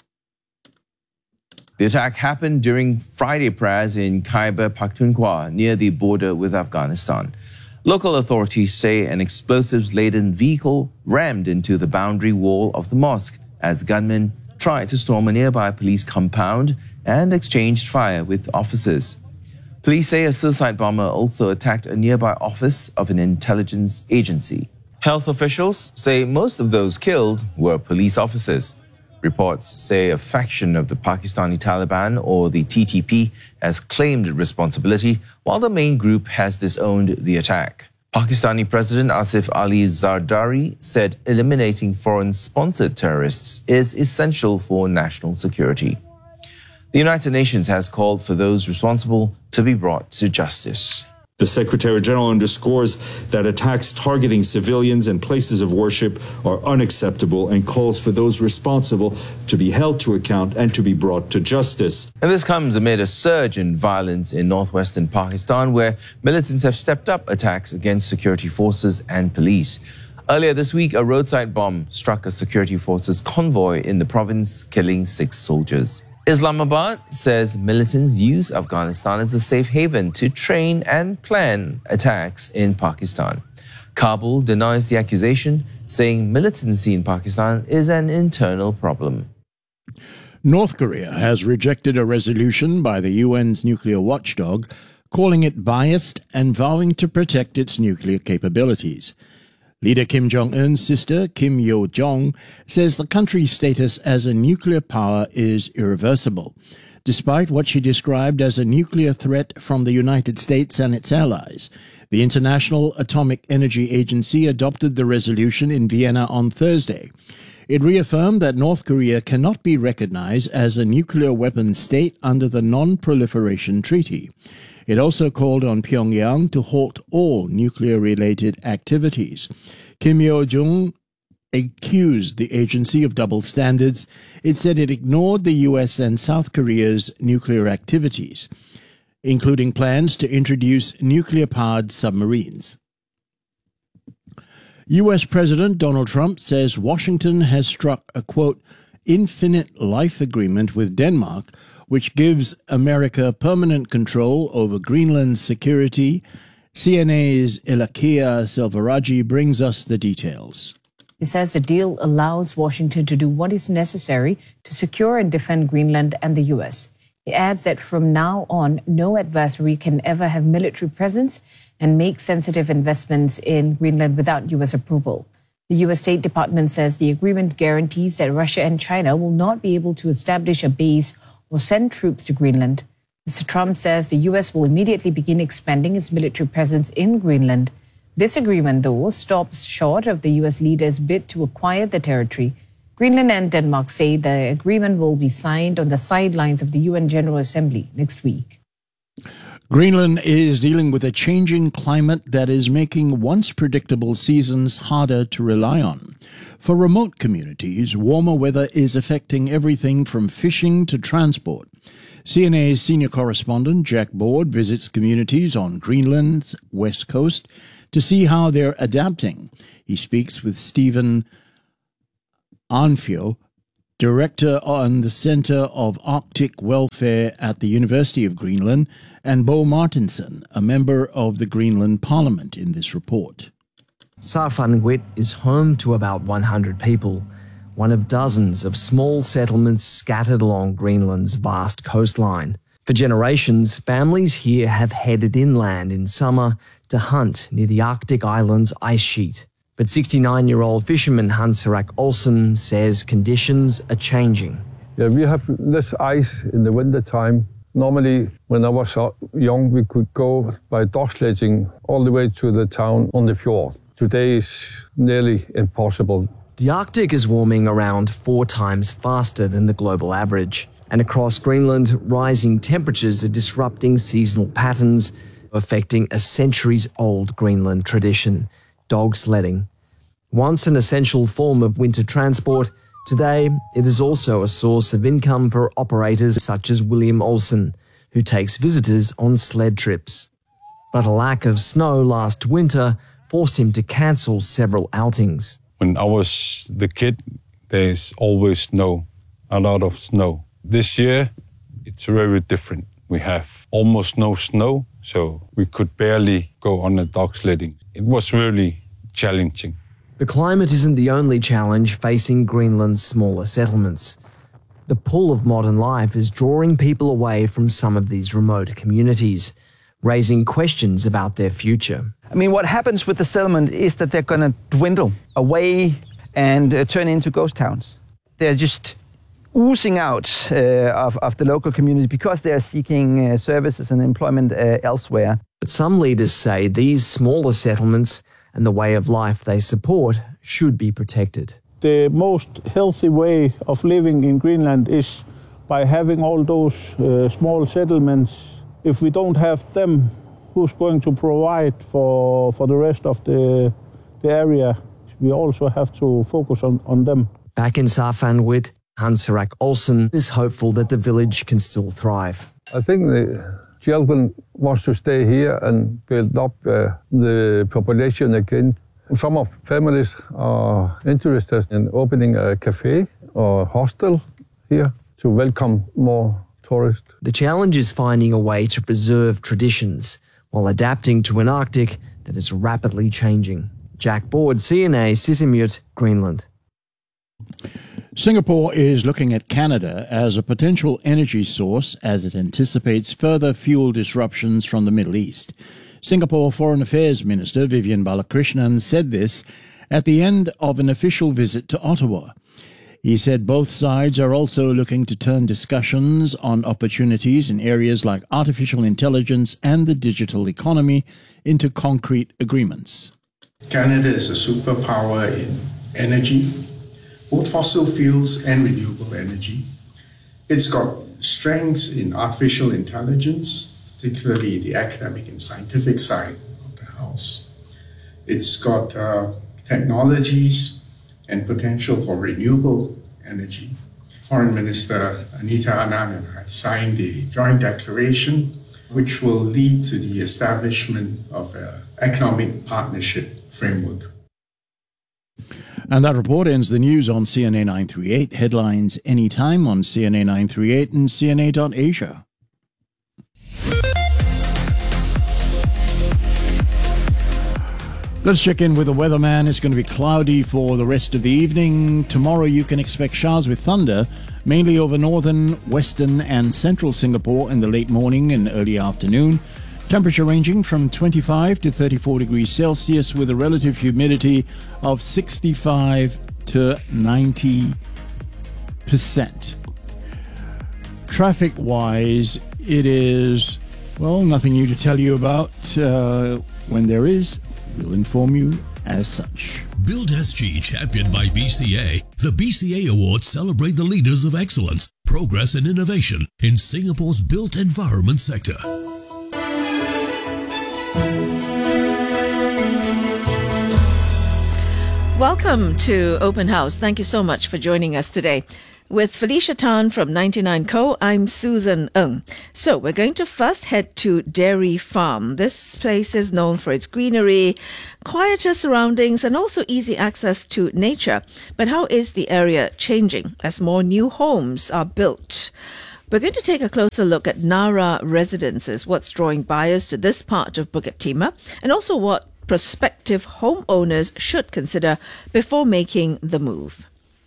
The attack happened during Friday prayers in Khyber Pakhtunkhwa, near the border with Afghanistan. Local authorities say an explosives-laden vehicle rammed into the boundary wall of the mosque as gunmen tried to storm a nearby police compound and exchanged fire with officers. Police say a suicide bomber also attacked a nearby office of an intelligence agency. Health officials say most of those killed were police officers. Reports say a faction of the Pakistani Taliban, or the T T P, has claimed responsibility, while the main group has disowned the attack. Pakistani President Asif Ali Zardari said eliminating foreign-sponsored terrorists is essential for national security. The United Nations has called for those responsible to be brought to justice. The Secretary-General underscores that attacks targeting civilians and places of worship are unacceptable and calls for those responsible to be held to account and to be brought to justice. And this comes amid a surge in violence in northwestern Pakistan, where militants have stepped up attacks against security forces and police. Earlier this week, a roadside bomb struck a security forces convoy in the province, killing six soldiers. Islamabad says militants use Afghanistan as a safe haven to train and plan attacks in Pakistan. Kabul denies the accusation, saying militancy in Pakistan is an internal problem. North Korea has rejected a resolution by the U N's nuclear watchdog, calling it biased and vowing to protect its nuclear capabilities. Leader Kim Jong-un's sister, Kim Yo-jong, says the country's status as a nuclear power is irreversible, despite what she described as a nuclear threat from the United States and its allies. The International Atomic Energy Agency adopted the resolution in Vienna on Thursday. It reaffirmed that North Korea cannot be recognized as a nuclear weapons state under the Non-Proliferation Treaty. It also called on Pyongyang to halt all nuclear-related activities. Kim Yo-jong accused the agency of double standards. It said it ignored the U S and South Korea's nuclear activities, including plans to introduce nuclear-powered submarines. U S President Donald Trump says Washington has struck a, quote, infinite life agreement with Denmark, which gives America permanent control over Greenland's security. C N A's Ilakia Selvaraj brings us the details. He says the deal allows Washington to do what is necessary to secure and defend Greenland and the U S. He adds that from now on, no adversary can ever have military presence and make sensitive investments in Greenland without U S approval. The U S State Department says the agreement guarantees that Russia and China will not be able to establish a base or send troops to Greenland. Mister Trump says the U S will immediately begin expanding its military presence in Greenland. This agreement, though, stops short of the U S leader's bid to acquire the territory. Greenland and Denmark say the agreement will be signed on the sidelines of the U N General Assembly next week. Greenland is dealing with a changing climate that is making once predictable seasons harder to rely on. For remote communities, warmer weather is affecting everything from fishing to transport. C N A's senior correspondent Jack Board visits communities on Greenland's west coast to see how they're adapting. He speaks with Stephen Arnfjord, Director on the Center of Arctic Welfare at the University of Greenland, and Bo Martinson, a member of the Greenland Parliament, in this report. Sarfannguit is home to about one hundred people, one of dozens of small settlements scattered along Greenland's vast coastline. For generations, families here have headed inland in summer to hunt near the Arctic island's ice sheet. But sixty-nine-year-old fisherman Hans Henrik Olsen says conditions are changing. Yeah, we have less ice in the winter time. Normally, when I was young, we could go by dog sledging all the way to the town on the fjord. Today is nearly impossible. The Arctic is warming around four times faster than the global average. And across Greenland, rising temperatures are disrupting seasonal patterns, affecting a centuries-old Greenland tradition, dog sledding. Once an essential form of winter transport, today it is also a source of income for operators such as William Olsen, who takes visitors on sled trips. But a lack of snow last winter forced him to cancel several outings. When I was the kid, there's always snow, a lot of snow. This year, it's very different. We have almost no snow, so we could barely go on a dog sledding. It was really challenging. The climate isn't the only challenge facing Greenland's smaller settlements. The pull of modern life is drawing people away from some of these remote communities, raising questions about their future. I mean, what happens with the settlement is that they're going to dwindle away and uh, turn into ghost towns. They're just oozing out uh, of, of the local community because they're seeking uh, services and employment uh, elsewhere. But some leaders say these smaller settlements and the way of life they support should be protected. The most healthy way of living in Greenland is by having all those uh, small settlements. If we don't have them, who's going to provide for, for the rest of the, the area? We also have to focus on, on them. Back in Sarfannguit, Hans Henrik Olsen is hopeful that the village can still thrive. I think the children want to stay here and build up uh, the population again. Some of families are interested in opening a cafe or hostel here to welcome more tourists. The challenge is finding a way to preserve traditions while adapting to an Arctic that is rapidly changing. Jack Board, C N A, Sisimiut, Greenland. Singapore is looking at Canada as a potential energy source as it anticipates further fuel disruptions from the Middle East. Singapore Foreign Affairs Minister Vivian Balakrishnan said this at the end of an official visit to Ottawa. He said both sides are also looking to turn discussions on opportunities in areas like artificial intelligence and the digital economy into concrete agreements. Canada is a superpower in energy, both fossil fuels and renewable energy. It's got strengths in artificial intelligence, particularly the academic and scientific side of the house. It's got uh, technologies and potential for renewable energy. Foreign Minister Anita Anand and I signed a joint declaration which will lead to the establishment of an economic partnership framework. And that report ends the news on C N A nine thirty-eight. Headlines anytime on C N A nine thirty-eight and C N A dot Asia. Let's check in with the weatherman. It's going to be cloudy for the rest of the evening. Tomorrow you can expect showers with thunder, mainly over northern, western and central Singapore in the late morning and early afternoon. Temperature ranging from twenty-five to thirty-four degrees Celsius with a relative humidity of sixty-five to ninety percent. Traffic-wise, it is, well, nothing new to tell you about. Uh, when there is, we'll inform you as such. Build S G, championed by B C A. The B C A Awards celebrate the leaders of excellence, progress and innovation in Singapore's built environment sector. Welcome to Open House. Thank you so much for joining us today. With Felicia Tan from ninety-nine Co, I'm Susan Ng. So we're going to first head to Dairy Farm. This place is known for its greenery, quieter surroundings, and also easy access to nature. But how is the area changing as more new homes are built? We're going to take a closer look at Nara Residences, what's drawing buyers to this part of Bukit Timah, and also what prospective homeowners should consider before making the move.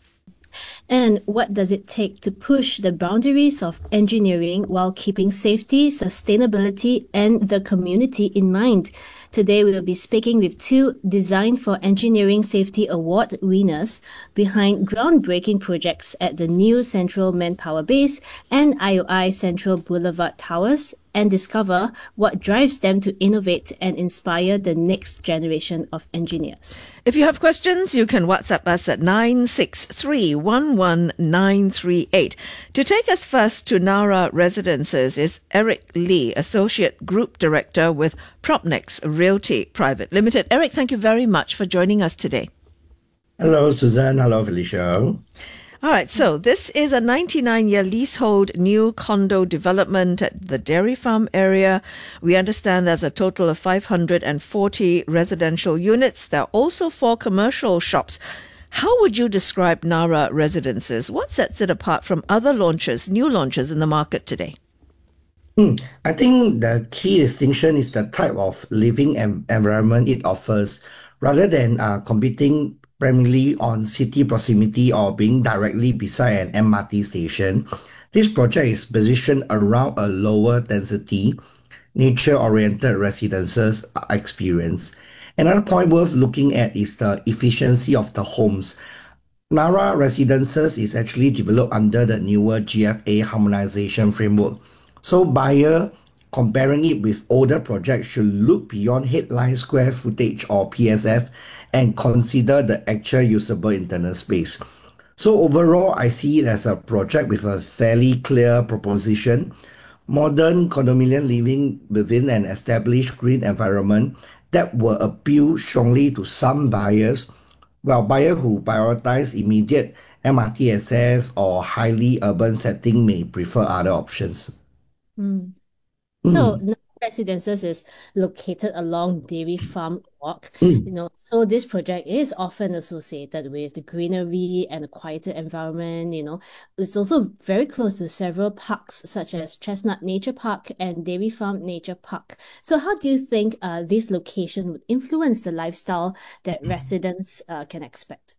And what does it take to push the boundaries of engineering while keeping safety, sustainability, and the community in mind? Today, we will be speaking with two Design for Engineering Safety Award winners behind groundbreaking projects at the new Central Manpower Base and I O I Central Boulevard Towers, and discover what drives them to innovate and inspire the next generation of engineers. If you have questions, you can WhatsApp us at nine six three, one one nine three eight. To take us first to Nara Residences is Eric Lee, Associate Group Director with Propnex Realty Private Limited. Eric, thank you very much for joining us today. Hello, Suzanne. Hello, Felicia. All right, so this is a ninety-nine-year leasehold new condo development at the Dairy Farm area. We understand there's a total of five hundred forty residential units. There are also four commercial shops. How would you describe Nara Residences? What sets it apart from other launches, new launches in the market today? Hmm. I think the key distinction is the type of living em- environment it offers, rather than uh, competing primarily on city proximity or being directly beside an M R T station. This project is positioned around a lower density, nature-oriented residences experience. Another point worth looking at is the efficiency of the homes. Nara Residences is actually developed under the newer G F A harmonization framework. So buyer comparing it with older projects should look beyond headline square footage or P S F and consider the actual usable internal space. So overall, I see it as a project with a fairly clear proposition, modern condominium living within an established green environment that will appeal strongly to some buyers, while buyers who prioritize immediate M R T access or highly urban setting may prefer other options. Mm. So Nara Residences is located along Dairy Farm Walk. Mm. You know, so this project is often associated with the greenery and a quieter environment. You know, it's also very close to several parks such as Chestnut Nature Park and Dairy Farm Nature Park. So, how do you think uh, this location would influence the lifestyle that residents uh, can expect?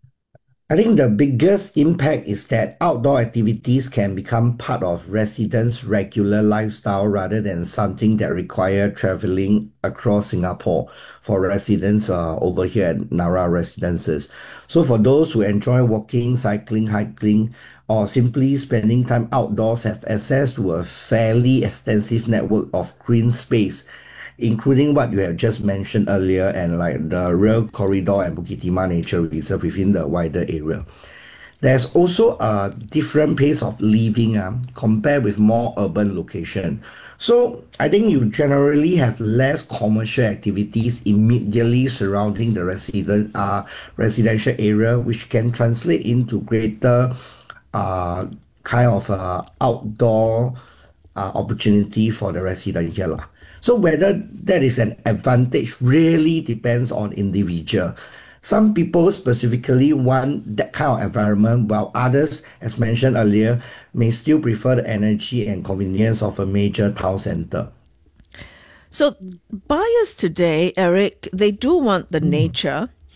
I think the biggest impact is that outdoor activities can become part of residents' regular lifestyle rather than something that require traveling across Singapore for residents uh, over here at Nara Residences. So for those who enjoy walking, cycling, hiking, or simply spending time outdoors, have access to a fairly extensive network of green space, including what you have just mentioned earlier, and like the Rail Corridor and Bukit Timah Nature Reserve within the wider area. There's also a different pace of living uh, compared with more urban location. So I think you generally have less commercial activities immediately surrounding the resident uh, residential area, which can translate into greater uh, kind of uh, outdoor uh, opportunity for the resident here. So whether that is an advantage really depends on individual. Some people specifically want that kind of environment, while others, as mentioned earlier, may still prefer the energy and convenience of a major town center. So buyers today, Eric, they do want the nature.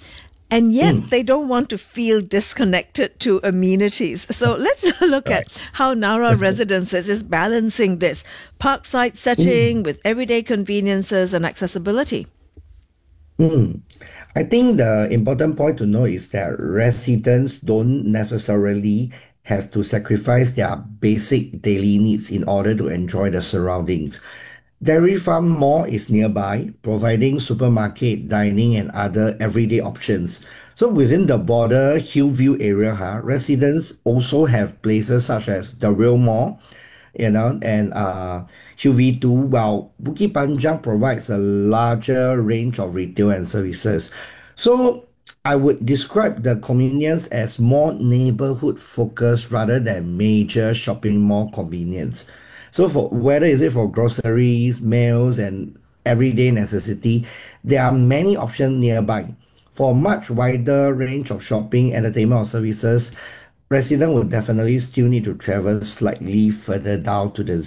And yet Mm. they don't want to feel disconnected to amenities. So let's look at how Nara Residences is balancing this parkside setting with everyday conveniences and accessibility. Mm. I think the important point to know is that residents don't necessarily have to sacrifice their basic daily needs in order to enjoy the surroundings. Dairy Farm Mall is nearby, providing supermarket, dining, and other everyday options. So within the border Hillview area, huh, residents also have places such as the Rail Mall, you know, and uh, Hillview two, while Bukit Panjang provides a larger range of retail and services. So I would describe the convenience as more neighborhood focused rather than major shopping mall convenience. So for whether is it for groceries, meals, and everyday necessity, there are many options nearby. For a much wider range of shopping, entertainment, or services, residents will definitely still need to travel slightly further down to the